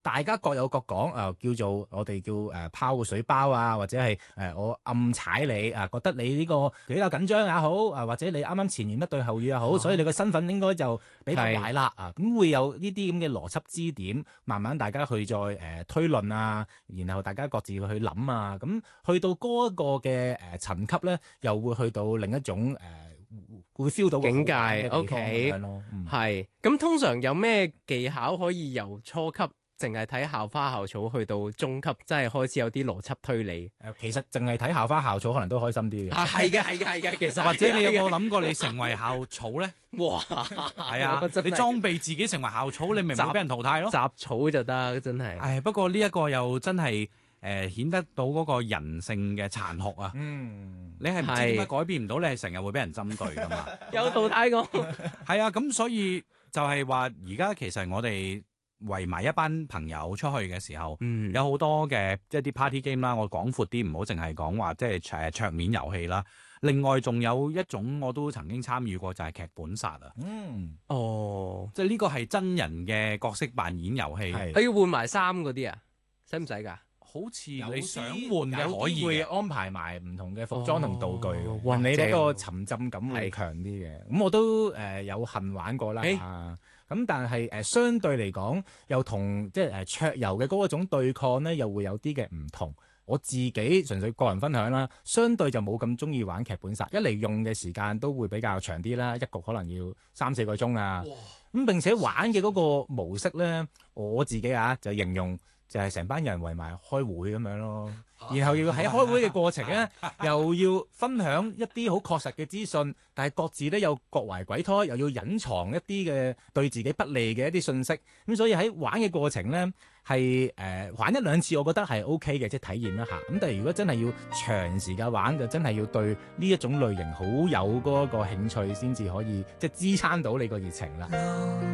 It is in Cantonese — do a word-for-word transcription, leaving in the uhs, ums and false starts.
大家各有各講，啊、叫做我哋叫誒拋個水包啊，或者係誒、呃、我暗踩你啊，覺得你呢個比較緊張也好，啊或者你啱啱前言不對後語也好，哦、所以你個身份應該就比較壞啦啊，咁會有呢啲咁嘅邏輯支點，慢慢大家去再誒、呃、推論啊，然後大家各自去諗啊，咁去到嗰一個嘅誒層級咧，又會去到另一種誒、呃、會 feel 到境界 ，O K， 係咁通常有咩技巧可以由初級淨係睇校花校草去到中級，真係開始有啲邏輯推理。 誒、呃，其實淨係睇校花校草可能都開心啲嘅。 啊，係嘅，係嘅，係嘅。其實或者你有冇諗過你成為校草咧？ 哇， 係啊，你裝備自己成為校草，你咪唔會俾人淘汰咯。 雜草就得，真係。 誒，不過呢一個又真係誒顯得到嗰個人性嘅殘酷啊！ 嗯， 你係唔知點解改變唔到，你係成日會俾人針對噶嘛？ 有淘汰我。 係啊，咁所以就係話，而家其實我哋圍埋一班朋友出去嘅時候， 嗯、 有好多嘅即係啲 party game 啦。我講闊啲，唔好淨係講話即係誒桌面遊戲啦。另外仲有一種我都曾經參與過，就係劇本殺啊。 嗯， 哦， 即係呢個係真人嘅角色扮演遊戲。 係是要換埋衫嗰啲啊？使唔使㗎？ 好似你想換嘅可以會安排埋唔同嘅服裝同道具， 哇！ 你嗰個沉浸感會強啲嘅。咁是我都誒、呃、有幸玩過啦嚇。咁、欸啊、但係誒、呃、相對嚟講，又同即係誒桌遊嘅嗰種對抗咧，又會有啲嘅唔同。我自己純粹個人分享啦，相對就冇咁中意玩劇本殺。一嚟用嘅時間都會比較長啲啦，一局可能要三四個鐘啊。咁哇並且玩嘅嗰個模式咧，我自己啊就形容，就係成班人圍埋開會咁樣咯，然後要喺開會嘅過程咧，又要分享一啲好確實嘅資訊，但係各自咧又各懷鬼胎，又要隱藏一啲嘅對自己不利嘅一啲信息，咁所以喺玩嘅過程咧係誒玩一兩次，我覺得係 O K 嘅，即係體驗一下。咁但係如果真係要長時間玩，就真係要對呢一種類型好有嗰個興趣，先至可以即係支撐到你個熱情啦。